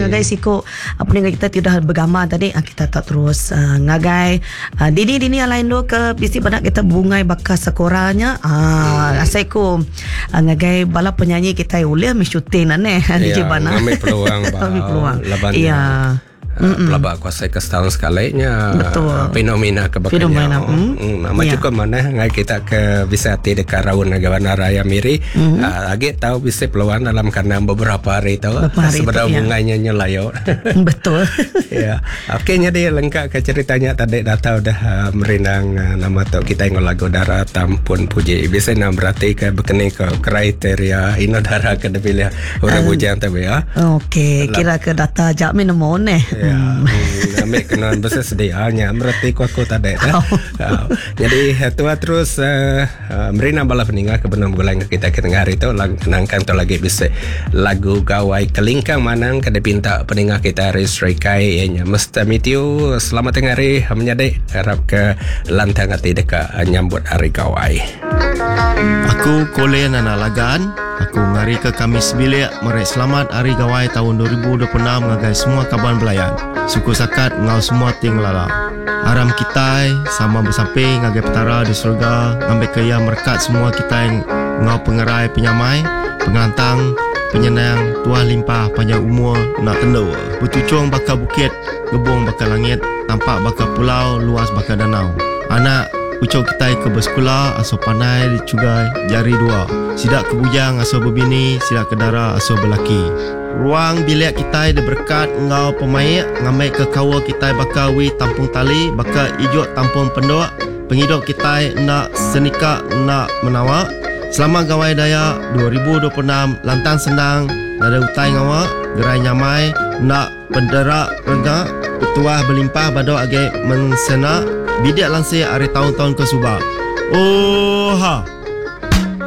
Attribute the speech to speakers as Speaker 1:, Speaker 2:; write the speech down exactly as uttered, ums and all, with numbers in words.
Speaker 1: ngagai siko apa ni kita tidak bergambar tadi kita tak terus uh, ngagai uh, dini dini yang lain lo ke bisi pada kita bungai bakal sekoranya ah uh, asaiku uh, ngagai bala penyanyi kita uliah syuting nane di Jibana
Speaker 2: ngambil peluang
Speaker 1: ambil peluang
Speaker 2: iya Uh, pelabak kuasa ke setahun sekalinya uh, fenomena kebakanya
Speaker 1: mm.
Speaker 2: mm, nama yeah. juga mana ngai kita ke bisa ti dekat raun Gawana Raya Miri mm-hmm. uh, lagi tahu bisa peluang dalam karena beberapa hari tahu sebenarnya bunganya ya. Nyelayo
Speaker 1: betul
Speaker 2: ya okey jadi lengkap ke ceritanya tadi data udah uh, merindang uh, nama tu kita ngol lagu darah tampun puji bisa nam berarti ke berkeni ke kriteria ino darah ke depilih orang uh, bujang tapi ya
Speaker 1: okey kira ke data jamin nomone
Speaker 2: ya, hmm, ambil kenalan besar sedianya berarti ku aku tadi oh. uh, jadi tua terus uh, uh, merina bala peninggal ke benam gulang kita ketengah hari tu kenangkan tu lagi bisa lagu gawai kelingkang manang kada pinta peninggal kita hari Srikai ianya mesti mitiu selamat tengah hari menyadai harap ke lantang hati dekat nyambut hari gawai.
Speaker 3: Aku Kolen anak Lagan. Aku ngari ke Kamis Bilik merai selamat hari gawai tahun dua ribu dua puluh enam ngagai semua kaban belayan. Suku sakat ngau semua ting lala. Aram kita sama bersampai ngagai petara di surga ngambil kaya merkat semua kita yang ngau pengerai penyamai, pengantang, penyenang, tuah limpah panjang umur nak tendu. Bertucung bakal bukit, gebung bakal langit, tampak bakal pulau, luas bakal danau. Anak ucap kita ke bersekolah aso panai dicugai jari dua. Sidak ke bujang aso berbini, sidak ke darah aso berlaki. Ruang bilik kita ada berkat ngau pemaik, ngambil ke kawa kita bakal wi tampung tali, bakal ijot tampung pendok. Penghidup kita nak senika nak menawak. Selamat gawai daya dua ribu dua puluh enam lantang senang, ada utai ngawak, gerai nyamai, nak penderak rengga, tuah berlimpah badau agak mensena. Bidik lansir hari tahun-tahun ke Subah. Oh ha.